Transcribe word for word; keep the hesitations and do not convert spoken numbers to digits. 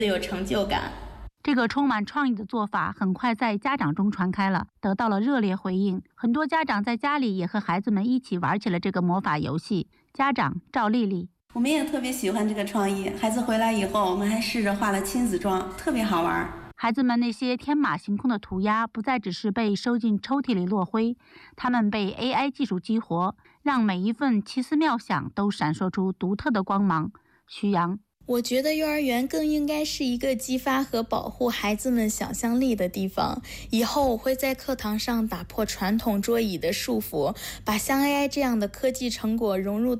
有成就感。 这个充满创意的做法很快在家长中传开了，得到了热烈回应。很多家长在家里也和孩子们一起玩起了这个魔法游戏。家长赵丽丽： 我们也特别喜欢这个创意，孩子回来以后，我们还试着画了亲子装，特别好玩。 孩子们那些天马行空的涂鸦不再只是被收进抽屉里落灰，他们被 A I 技术激活，让每一份奇思妙想都闪烁出独特的光芒。徐阳： 我觉得幼儿园更应该是一个激发和保护孩子们想象力的地方。以后我会在课堂上打破传统桌椅的束缚，把像 A I 这样的科技成果融入到